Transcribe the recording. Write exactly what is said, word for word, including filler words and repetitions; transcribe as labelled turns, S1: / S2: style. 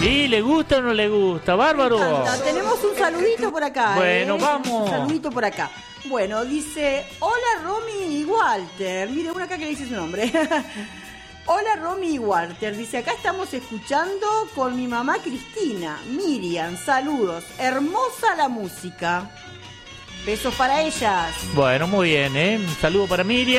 S1: ¿Sí? ¿Le gusta o no le gusta? Bárbaro.
S2: Me encanta. Tenemos un saludito por acá.
S1: Bueno,
S2: ¿eh?
S1: vamos.
S2: Un saludito por acá. Bueno, dice, hola Romy y Walter. Mire, uno acá que le dice su nombre. Hola Romy y Walter. Dice, acá estamos escuchando con mi mamá Cristina. Miriam, saludos. Hermosa la música. Besos para ellas.
S1: Bueno, muy bien, ¿eh? Un saludo para Miriam.